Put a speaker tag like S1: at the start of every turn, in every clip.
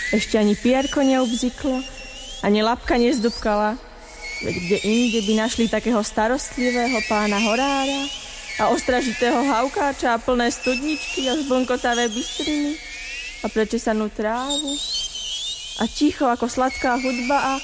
S1: Ešte ani pierko neobzyklo, ani labka nezdúbkala. Veď kde inde by našli takého starostlivého pána horára a ostražitého haukáča a plné studničky a zblnkotavé bystriny a prečesanú trávu a ticho ako sladká hudba a...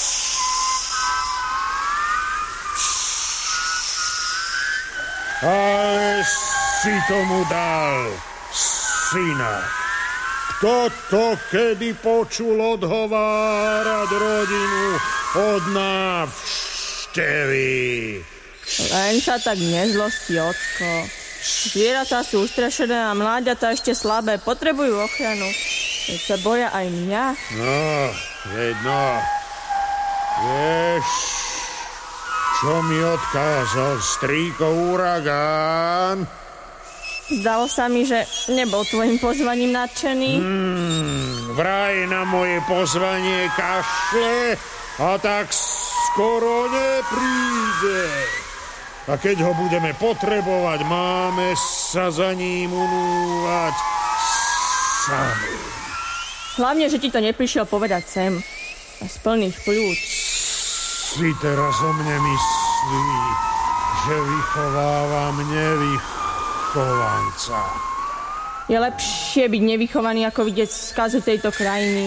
S2: Ale si tomu dal, syna. Kto to kedy počul odhovárať rodinu od návštevy?
S1: Len sa tak nezlosti, ocko. Zvieratá sú ustrašené a mláďatá ešte slabé. Potrebujú ochranu. Veď sa boja aj mňa.
S2: No, jedno. Vieš, čo mi odkázal strýko Uragán?
S1: Zdalo sa mi, že nebol tvojim pozvaním nadšený.
S2: Vraj na moje pozvanie kašle a tak skoro nepríde. A keď ho budeme potrebovať, máme sa za ním unúvať sami.
S1: Hlavne, že ti to neprišiel povedať sem. A z plných pľúc.
S2: Si teraz o mne myslí, že vychovávam nevychovanca.
S1: Je lepšie byť nevychovaný, ako vidieť skazu tejto krajiny.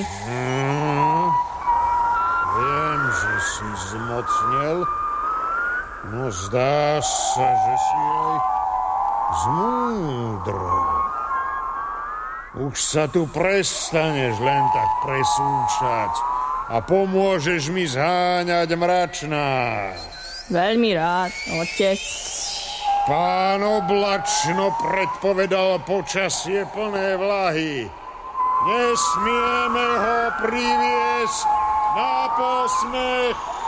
S2: Viem, že si zmocnel. No zdá sa, že si aj zmúdrel. Už sa tu prestaneš len tak presúčať a pomôžeš mi zháňať mračná.
S1: Veľmi rád, otec.
S2: Pán Oblačno predpovedal počasie plné vlahy. Nesmieme ho priviesť na posmech